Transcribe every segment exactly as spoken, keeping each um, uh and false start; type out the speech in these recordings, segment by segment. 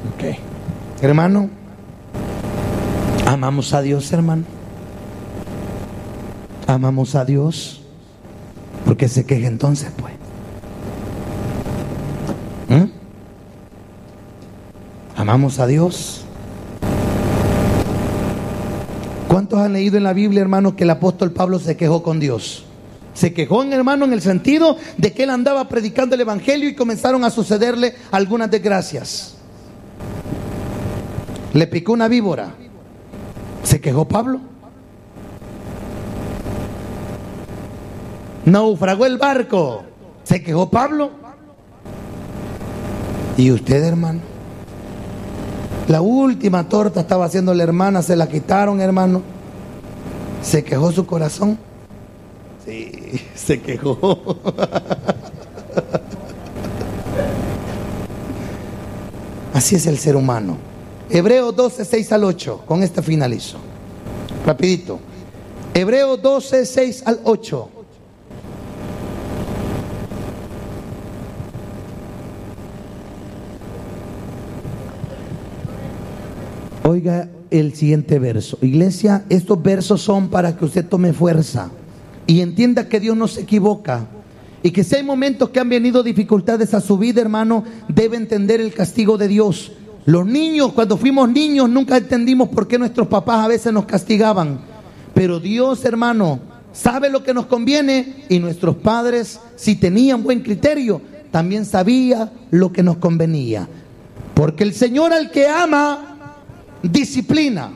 Ok. Hermano, amamos a Dios, hermano. Amamos a Dios. ¿Por qué se queja entonces, pues? ¿Mm? Amamos a Dios. ¿Cuántos han leído en la Biblia, hermano, que el apóstol Pablo se quejó con Dios? Se quejó, hermano, en el sentido de que él andaba predicando el evangelio y comenzaron a sucederle algunas desgracias. Le picó una víbora. ¿Se quejó Pablo? Naufragó el barco. ¿Se quejó Pablo? ¿Y usted, hermano? La última torta estaba haciendo la hermana, se la quitaron, hermano. ¿Se quejó su corazón? Sí, se quejó. Así es el ser humano. Hebreos doce, seis al ocho. Con este finalizo. Rapidito. Hebreos doce, seis al ocho. Oiga el siguiente verso. Iglesia, estos versos son para que usted tome fuerza y entienda que Dios no se equivoca, y que si hay momentos que han venido dificultades a su vida, hermano, debe entender el castigo de Dios. Los niños, cuando fuimos niños, nunca entendimos por qué nuestros papás a veces nos castigaban, pero Dios, hermano, sabe lo que nos conviene, y nuestros padres, si tenían buen criterio, también sabía lo que nos convenía, porque el Señor al que ama disciplina.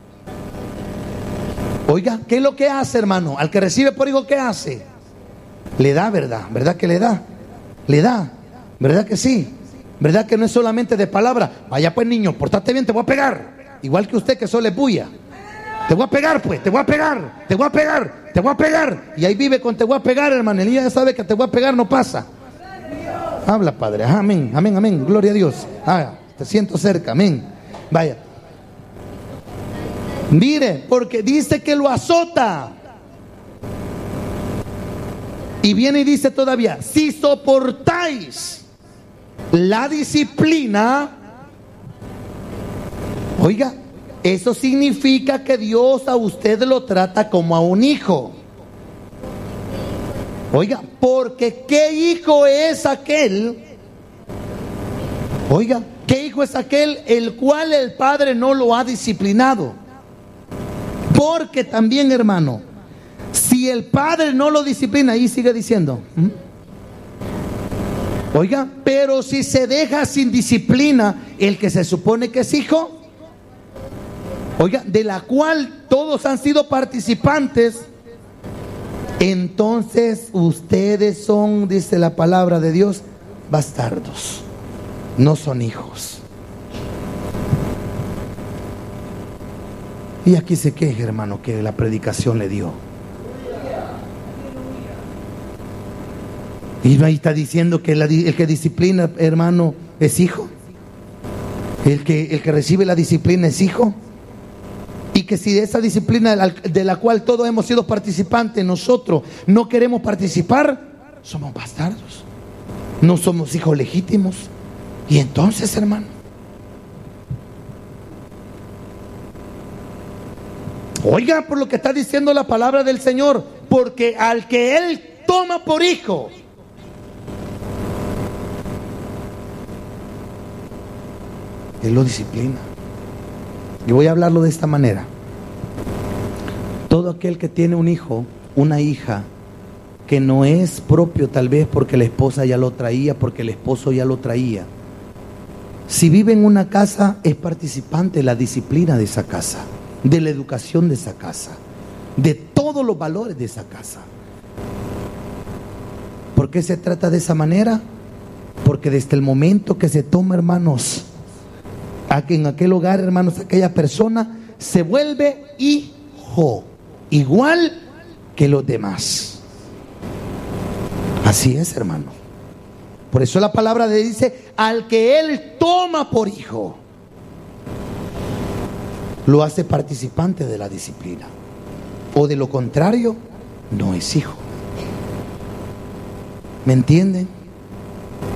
Oiga, ¿qué es lo que hace, hermano? Al que recibe por hijo, ¿qué hace? Le da, ¿verdad? ¿Verdad que le da? Le da, ¿verdad que sí? ¿Verdad que no es solamente de palabra? Vaya pues, niño, portate bien, te voy a pegar. Igual que usted que solo es bulla. Te voy a pegar, pues, te voy a pegar, te voy a pegar, te voy a pegar. Y ahí vive con te voy a pegar, hermano. El niño ya sabe que te voy a pegar, no pasa. Habla, Padre. Amén, amén, amén. Gloria a Dios. Ah, te siento cerca, amén. Vaya. Mire, porque dice que lo azota. Y viene y dice todavía, si soportáis la disciplina, oiga, eso significa que Dios a usted lo trata como a un hijo. Oiga, porque ¿qué hijo es aquel? Oiga, ¿qué hijo es aquel el cual el padre no lo ha disciplinado? Porque también, hermano, si el padre no lo disciplina, ahí sigue diciendo, ¿Mm? Oiga, pero si se deja sin disciplina, el que se supone que es hijo, oiga, de la cual todos han sido participantes, entonces ustedes son, dice la palabra de Dios, bastardos, no son hijos. Y aquí se queja, hermano, que la predicación le dio. Y ahí está diciendo que la, el que disciplina, hermano, es hijo. El que, el que recibe la disciplina es hijo. Y que si de esa disciplina de la cual todos hemos sido participantes, nosotros no queremos participar, somos bastardos. No somos hijos legítimos. Y entonces, hermano, oiga por lo que está diciendo la palabra del Señor, porque al que Él toma por hijo, Él lo disciplina. Y voy a hablarlo de esta manera. Todo aquel que tiene un hijo, una hija, que no es propio tal vez porque la esposa ya lo traía, porque el esposo ya lo traía, si vive en una casa, es participante de la disciplina de esa casa, de la educación de esa casa, de todos los valores de esa casa. ¿Por qué se trata de esa manera? Porque desde el momento que se toma, hermanos, en aquel hogar, hermanos, aquella persona se vuelve hijo, igual que los demás. Así es, hermano. Por eso la palabra le dice, al que Él toma por hijo, lo hace participante de la disciplina. O de lo contrario, no es hijo. ¿Me entienden?